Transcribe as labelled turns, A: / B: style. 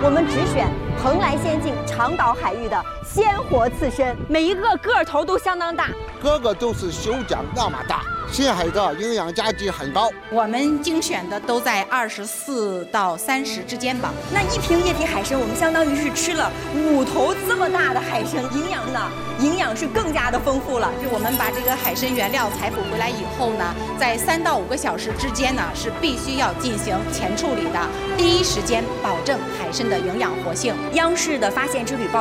A: 我们只选蓬莱仙境长岛海域的鲜活刺身，每一个个头都相当大，
B: 个个都是手掌那么大。新海的营养价值很高，
C: 我们精选的都在24到30之间吧。
A: 那一瓶液体海参，我们相当于是吃了5头这么大的海参，营养是更加的丰富了。
C: 就我们把这个海参原料采捕回来以后呢，在3到5个小时之间呢，是必须要进行前处理的，第一时间保证海参的营养活性。
A: 央视的发现之旅报